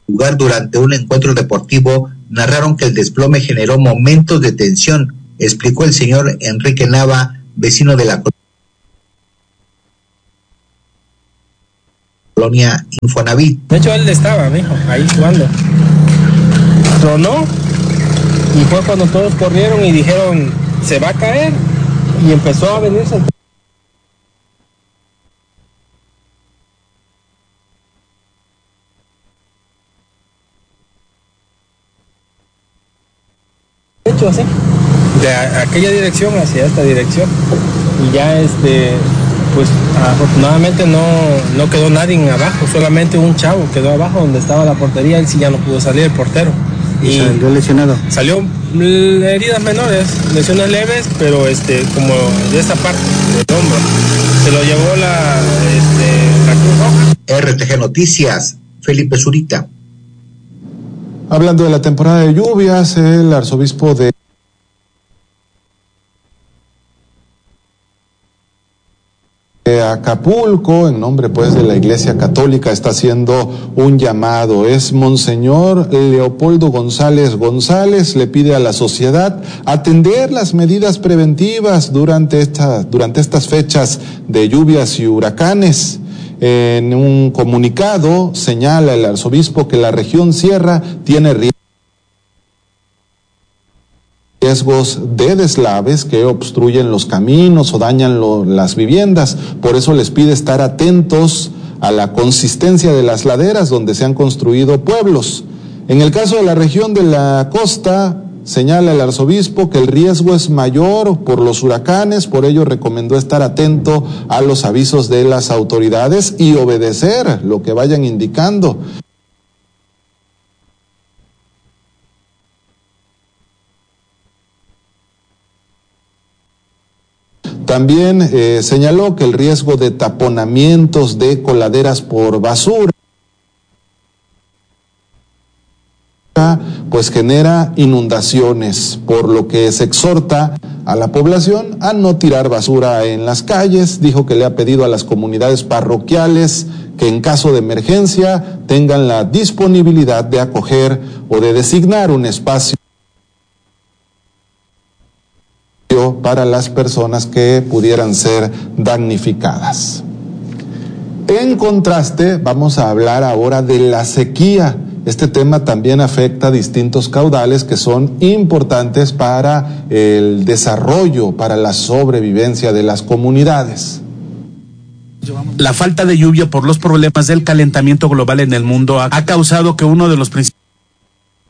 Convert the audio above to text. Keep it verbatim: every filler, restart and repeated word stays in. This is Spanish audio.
lugar durante un encuentro deportivo narraron que el desplome generó momentos de tensión, explicó el señor Enrique Nava, vecino de la colonia Infonavit. De hecho, él estaba, mijo, ahí jugando. Tronó y fue cuando todos corrieron y dijeron, se va a caer, y empezó a venirse el... De hecho, así, de aquella dirección hacia esta dirección, y ya este, pues afortunadamente no, no quedó nadie abajo, solamente un chavo quedó abajo donde estaba la portería, él sí ya no pudo salir, el portero. ¿Y salió lesionado? Salió heridas menores, lesiones leves, pero este, como de esta parte del hombro. Se lo llevó la, este, la Cruz Roja. R T G Noticias, Felipe Zurita. Hablando de la temporada de lluvias, el arzobispo de Acapulco, en nombre pues de la Iglesia Católica, está haciendo un llamado. Es Monseñor Leopoldo González González, le pide a la sociedad atender las medidas preventivas durante esta, durante estas fechas de lluvias y huracanes. En un comunicado señala el arzobispo que la región Sierra tiene riesgo riesgos de deslaves que obstruyen los caminos o dañan lo, las viviendas. Por eso les pide estar atentos a la consistencia de las laderas donde se han construido pueblos. En el caso de la región de la costa, señala el arzobispo que el riesgo es mayor por los huracanes, por ello recomendó estar atento a los avisos de las autoridades y obedecer lo que vayan indicando. También eh, señaló que el riesgo de taponamientos de coladeras por basura pues genera inundaciones, por lo que se exhorta a la población a no tirar basura en las calles. Dijo que le ha pedido a las comunidades parroquiales que en caso de emergencia tengan la disponibilidad de acoger o de designar un espacio para las personas que pudieran ser damnificadas. En contraste, vamos a hablar ahora de la sequía. Este tema también afecta a distintos caudales que son importantes para el desarrollo, para la sobrevivencia de las comunidades. La falta de lluvia por los problemas del calentamiento global en el mundo ha causado que uno de los principales